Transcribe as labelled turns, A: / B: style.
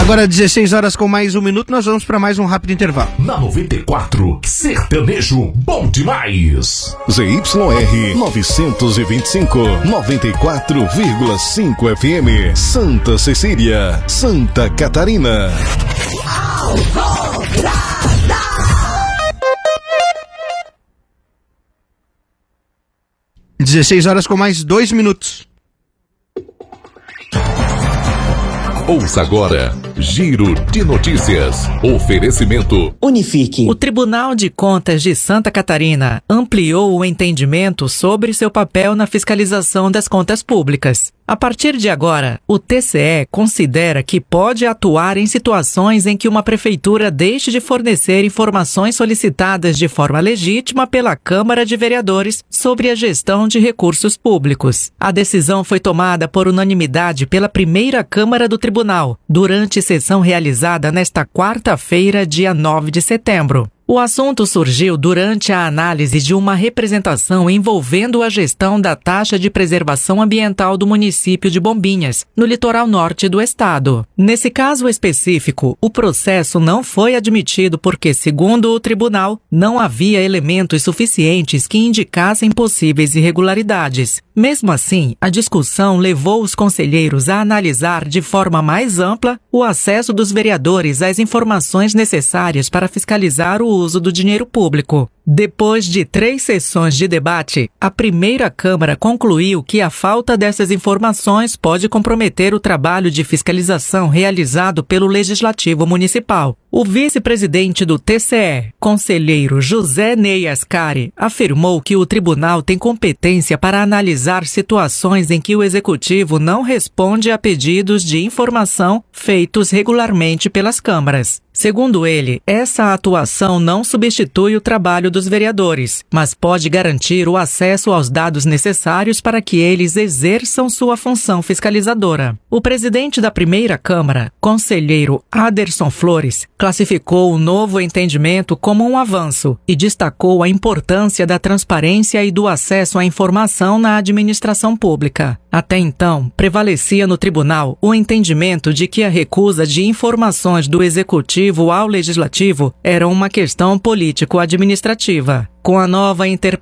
A: Agora 16 horas com mais um minuto, nós vamos para mais um rápido intervalo.
B: Na 94, sertanejo bom demais.
C: ZYR 925, 94,5 FM, Santa Cecília, Santa Catarina.
A: 16 horas com mais 2 minutos.
B: Ouça agora, Giro de Notícias. Oferecimento
D: Unifique.
E: O Tribunal de Contas de Santa Catarina ampliou o entendimento sobre seu papel na fiscalização das contas públicas. A partir de agora, o TCE considera que pode atuar em situações em que uma prefeitura deixe de fornecer informações solicitadas de forma legítima pela Câmara de Vereadores sobre a gestão de recursos públicos. A decisão foi tomada por unanimidade pela primeira Câmara do Tribunal, durante sessão realizada nesta quarta-feira, dia 9 de setembro. O assunto surgiu durante a análise de uma representação envolvendo a gestão da taxa de preservação ambiental do município de Bombinhas, no litoral norte do estado. Nesse caso específico, o processo não foi admitido porque, segundo o tribunal, não havia elementos suficientes que indicassem possíveis irregularidades. Mesmo assim, a discussão levou os conselheiros a analisar de forma mais ampla o acesso dos vereadores às informações necessárias para fiscalizar o uso do dinheiro público. Depois de 3 sessões de debate, a primeira Câmara concluiu que a falta dessas informações pode comprometer o trabalho de fiscalização realizado pelo Legislativo Municipal. O vice-presidente do TCE, conselheiro José Ney Ascari, afirmou que o tribunal tem competência para analisar situações em que o Executivo não responde a pedidos de informação feitos regularmente pelas câmaras. Segundo ele, essa atuação não substitui o trabalho dos vereadores, mas pode garantir o acesso aos dados necessários para que eles exerçam sua função fiscalizadora. O presidente da primeira Câmara, conselheiro Aderson Flores, classificou o novo entendimento como um avanço e destacou a importância da transparência e do acesso à informação na administração pública. Até então, prevalecia no tribunal o entendimento de que a recusa de informações do Executivo ao Legislativo era uma questão político-administrativa. Com a nova interpretação